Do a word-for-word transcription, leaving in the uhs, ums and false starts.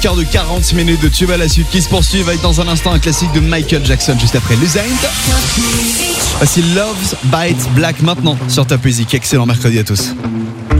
Quart de quarante minutes de tube à la suite qui se poursuit avec dans un instant un classique de Michael Jackson juste après Lusain. Voici Love's Bite Black maintenant sur Top Music. Excellent mercredi à tous.